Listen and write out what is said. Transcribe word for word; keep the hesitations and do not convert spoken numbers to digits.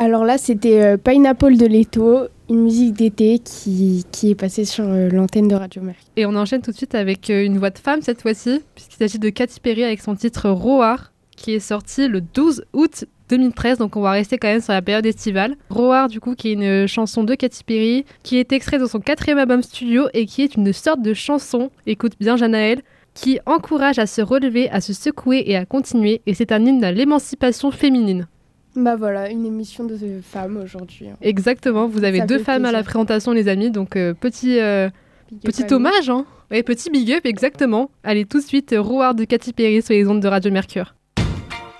Alors là, c'était euh, Pineapple de Leto, une musique d'été qui, qui est passée sur euh, l'antenne de Radio Mercure. Et on enchaîne tout de suite avec euh, une voix de femme cette fois-ci, puisqu'il s'agit de Katy Perry avec son titre Roar, qui est sorti le douze août deux mille treize, donc on va rester quand même sur la période estivale. Roar, du coup, qui est une chanson de Katy Perry, qui est extraite de son quatrième album studio et qui est une sorte de chanson, écoute bien Janaël, qui encourage à se relever, à se secouer et à continuer, et c'est un hymne à l'émancipation féminine. Bah voilà, une émission de femmes aujourd'hui. Exactement, vous avez Ça deux fait femmes plaisir. à la présentation les amis, donc euh, petit, euh, petit hommage, hein. Ouais, petit big up, exactement. Allez tout de suite, Roar de Katy Perry sur les ondes de Radio Mercure.